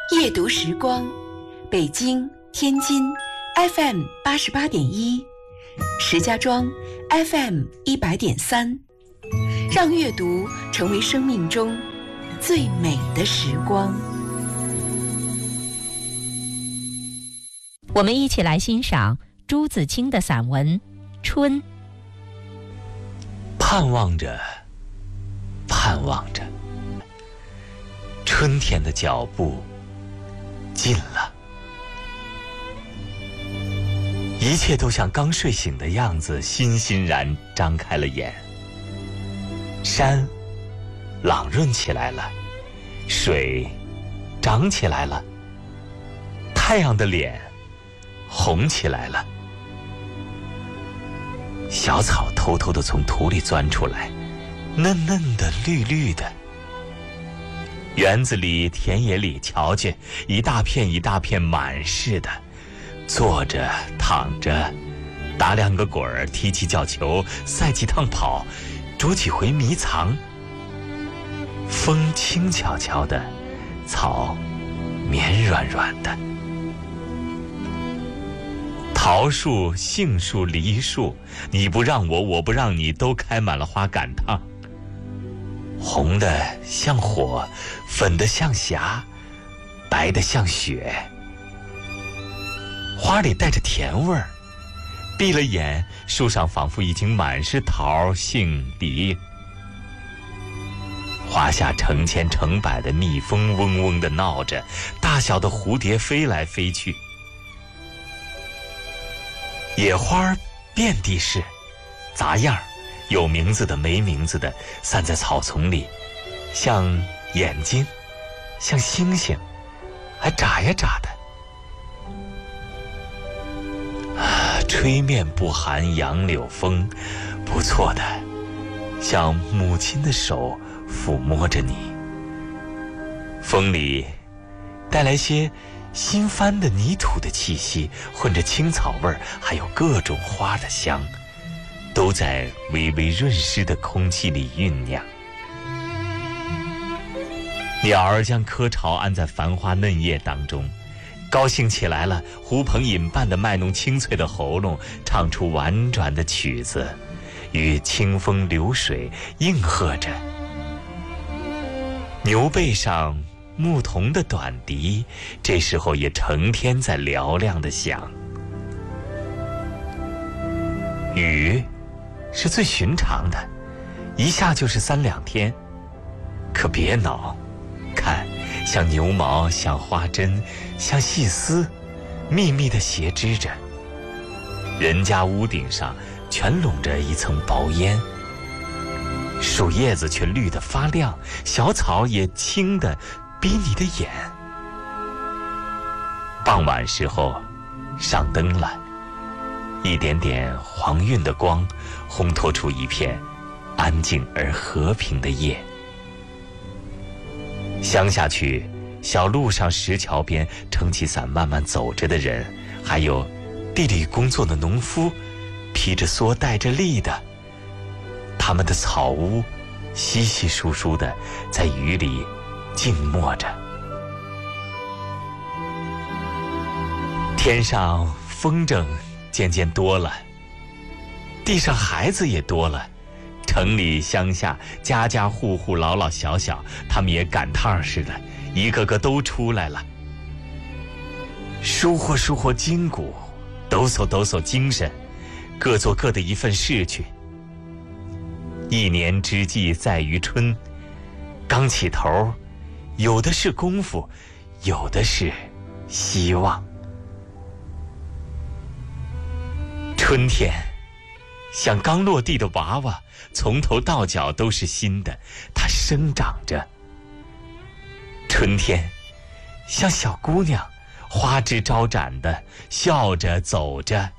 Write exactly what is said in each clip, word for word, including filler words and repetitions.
夜读时光，北京、天津 F M 八十八点一，石家庄 F M 一百点三，让阅读成为生命中最美的时光。 我们一起来欣赏朱自清的散文《春》。 盼望着，盼望着，春天的脚步近了，一切都像刚睡醒的样子，欣欣然张开了眼。山朗润起来了，水涨起来了，太阳的脸红起来了，小草偷偷地从土里钻出来，嫩嫩的，绿绿的。园子里、田野里，瞧去，一大片一大片满是的，坐着、躺着，打两个滚儿，踢起脚球，赛几趟跑，捉几回迷藏。风轻悄悄的，草绵软软的。桃树、杏树、梨树，你不让我，我不让你，都开满了花赶趟。红的像火，粉的像霞，白的像雪。花里带着甜味儿，闭了眼，树上仿佛已经满是桃、杏、梨。花下成千成百的蜜蜂嗡嗡地闹着，大小的蝴蝶飞来飞去。野花遍地是，杂样，有名字的没名字的，散在草丛里，像眼睛，像星星，还眨呀眨的。啊，吹面不寒杨柳风，不错的，像母亲的手抚摸着你。风里带来些新翻的泥土的气息，混着青草味儿，还有各种花的香，都在微微润湿的空气里酝酿。鸟儿将窠巢安在繁花嫩叶当中，高兴起来了，呼朋引伴地卖弄清脆的喉咙，唱出婉转的曲子，与清风流水应和着。牛背上牧童的短笛，这时候也成天在嘹亮地响。雨是最寻常的，一下就是三两天。可别恼，看，像牛毛，像花针，像细丝，密密地斜织着。人家屋顶上全笼着一层薄烟，树叶子却绿得发亮，小草也青得逼你的眼。傍晚时候上灯了，一点点黄晕的光烘托出一片安静而和平的夜。乡下去，小路上石桥边撑起伞慢慢走着的人，还有地里工作的农夫，披着蓑带着笠的，他们的草屋稀稀疏疏的在雨里静默着。天上风筝渐渐多了，地上孩子也多了，城里乡下家家户户老老小小，他们也赶趟似的，一个个都出来了，舒活舒活筋骨，抖擞抖擞精神，各做各的一份事去。一年之计在于春，刚起头，有的是功夫，有的是希望。春天像刚落地的娃娃，从头到脚都是新的，它生长着。春天像小姑娘，花枝招展的，笑着走着。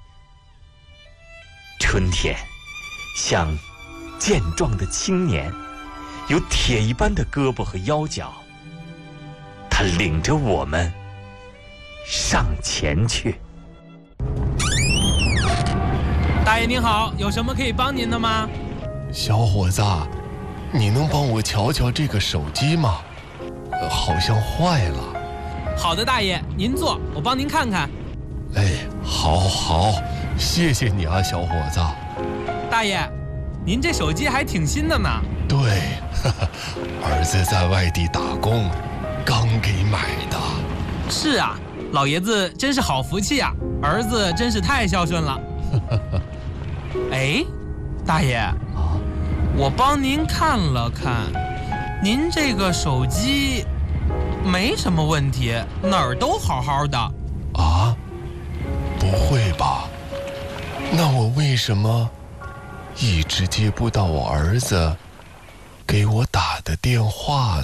春天像健壮的青年，有铁一般的胳膊和腰脚，他领着我们上前去。 大爷您好，有什么可以帮您的吗？ 小伙子，你能帮我瞧瞧这个手机吗？呃好像坏了。 好的，大爷，您坐，我帮您看看。 哎，好好，谢谢你啊，小伙子。 大爷，您这手机还挺新的呢。 对，呵呵，儿子在外地打工，刚给买的。 是啊，老爷子真是好福气啊，儿子真是太孝顺了。哎，大爷，我帮您看了看，您这个手机没什么问题，哪儿都好好的。 啊？不会吧？那我为什么一直接不到我儿子给我打的电话呢？